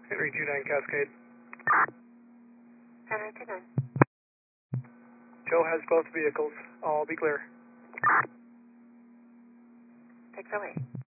Henry 29 Cascade. Henry 29. Joe has both vehicles. All be clear. 608.